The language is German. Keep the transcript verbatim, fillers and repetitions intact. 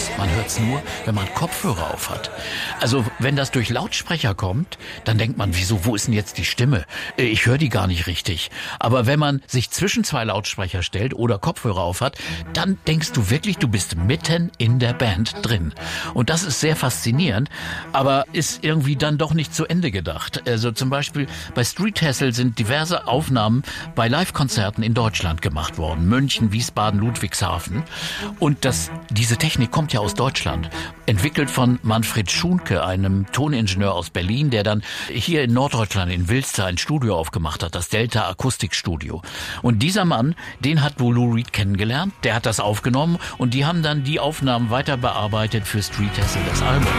es. Man hört es nur, wenn man Kopfhörer auf hat. Also wenn das durch Lautsprecher kommt, dann denkt man, wieso, wo ist denn jetzt die Stimme? Ich höre die gar nicht richtig. Aber wenn man sich zwischen zwei Lautsprecher stellt oder Kopfhörer auf hat, dann denkst du wirklich, du bist mitten in der Band drin. Und das ist sehr faszinierend, aber ist irgendwie dann doch nicht zu Ende gedacht. Also zum Beispiel bei Street Hassle sind diverse Aufnahmen bei Live-Konzerten in Deutschland gemacht worden. München, Wiesbaden, Ludwigshafen. Und das, diese Technik kommt ja aus Deutschland. Entwickelt von Manfred Schunke, einem Toningenieur aus Berlin, der dann hier in Norddeutschland in Wilster ein Studio aufgemacht hat, das Delta Akustikstudio. Und dieser Mann, den hat Lou Reed kennengelernt, der hat das aufgenommen und die haben dann die Aufnahmen weiter bearbeitet für Street Hassle, das Album.